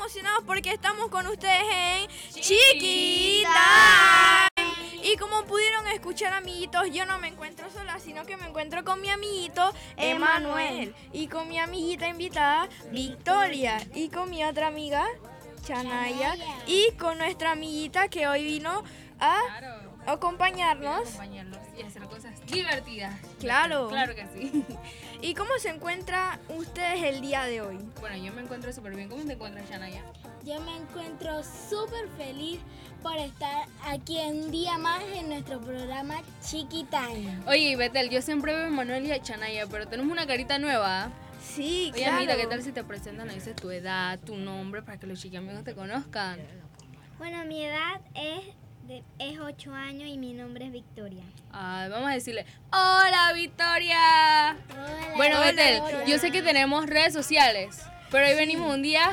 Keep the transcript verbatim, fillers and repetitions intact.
emocionados porque estamos con ustedes en Chiquita. Y como pudieron escuchar, amiguitos, yo no me encuentro sola, sino que me encuentro con mi amiguito Emanuel y con mi amiguita invitada Victoria y con mi otra amiga Chanaya y con nuestra amiguita que hoy vino a Claro. acompañarnos. acompañarlos y hacer cosas divertidas. Claro. Claro que sí. ¿Y cómo se encuentran ustedes el día de hoy? Bueno, yo me encuentro súper bien. ¿Cómo te encuentras, Shanaya? Yo me encuentro súper feliz por estar aquí un día más en nuestro programa Chiquitime. Oye, Betel, yo siempre veo a Manuel y a Chanaya, pero tenemos una carita nueva. Sí, Oye, claro. amiguita, ¿qué tal si te presentan, nos dices tu edad, tu nombre, para que los chiquiamigos te conozcan? Bueno, mi edad es de, es ocho años y mi nombre es Victoria. Ah, vamos a decirle, ¡hola, Victoria! Hola. Bueno, Hola, Betel, hola. yo sé que tenemos redes sociales, pero hoy venimos un día